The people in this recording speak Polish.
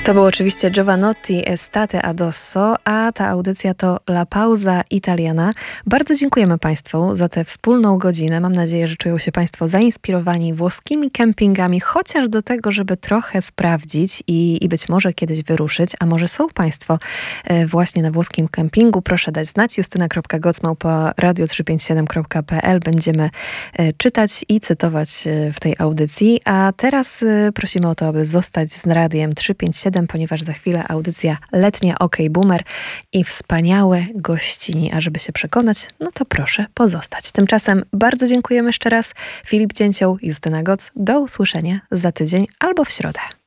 To był oczywiście Jovanotti Estate Adosso, a ta audycja to La Pausa Italiana. Bardzo dziękujemy Państwu za tę wspólną godzinę. Mam nadzieję, że czują się Państwo zainspirowani włoskimi kempingami, chociaż do tego, żeby trochę sprawdzić i być może kiedyś wyruszyć, a może są Państwo właśnie na włoskim kempingu. Proszę dać znać. justyna.goc@radio357.pl. Będziemy czytać i cytować w tej audycji. A teraz prosimy o to, aby zostać z Radiem 357, ponieważ za chwilę audycja letnia OK Boomer i wspaniałe gościni. A żeby się przekonać, no to proszę pozostać. Tymczasem bardzo dziękujemy jeszcze raz. Filip Cięcioł, Justyna Goc. Do usłyszenia za tydzień albo w środę.